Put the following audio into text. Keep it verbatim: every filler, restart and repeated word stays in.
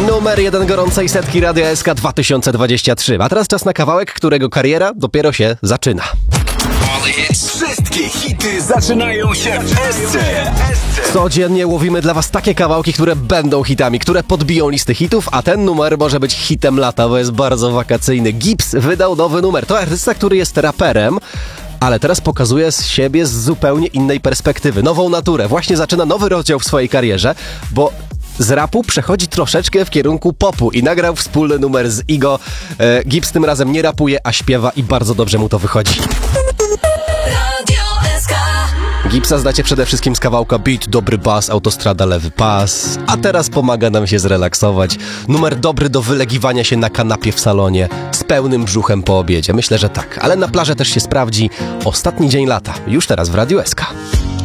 Numer jeden gorącej setki Radia S K dwa tysiące dwadzieścia trzy. A teraz czas na kawałek, którego kariera dopiero się zaczyna. Wszystkie hity zaczynają się w S C. Codziennie łowimy dla was takie kawałki, które będą hitami, które podbiją listy hitów, a ten numer może być hitem lata, bo jest bardzo wakacyjny. Gibbs wydał nowy numer. To artysta, który jest raperem, ale teraz pokazuje z siebie z zupełnie innej perspektywy. Nową naturę. Właśnie zaczyna nowy rozdział w swojej karierze, bo z rapu przechodzi troszeczkę w kierunku popu i nagrał wspólny numer z Igo. E, Gibbs tym razem nie rapuje, a śpiewa i bardzo dobrze mu to wychodzi. Gibbsa znacie przede wszystkim z kawałka Beat, dobry bas, autostrada, lewy pas, a teraz pomaga nam się zrelaksować. Numer dobry do wylegiwania się na kanapie w salonie z pełnym brzuchem po obiedzie. Myślę, że tak, ale na plażę też się sprawdzi. Ostatni dzień lata, już teraz w Radiu S K.